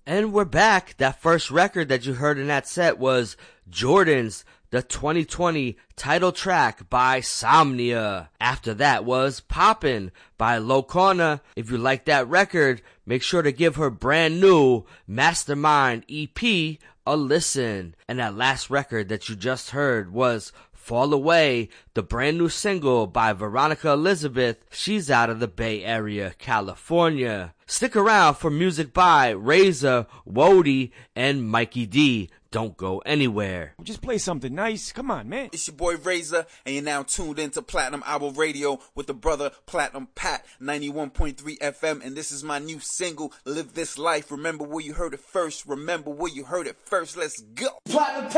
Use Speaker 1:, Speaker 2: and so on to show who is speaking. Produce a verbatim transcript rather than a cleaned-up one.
Speaker 1: And we're back. That first record that you heard in that set was Jordan's, the twenty twenty title track by Somnia. After that was Poppin' by Locona. If you like that record, make sure to give her brand new Mastermind E P a listen. And that last record that you just heard was Fall Away, the brand new single by Veronica Elizabeth. She's out of the Bay Area, California. Stick around for music by Razor, Wody, and Mikey D. Don't go anywhere.
Speaker 2: Just play something nice. Come on, man.
Speaker 3: It's your boy Razor, and you're now tuned into Platinum Hour Radio with the brother Platinum Pat, ninety-one point three F M, and this is my new single, Live This Life. Remember where you heard it first. Remember where you heard it first. Let's go. Platinum Pat.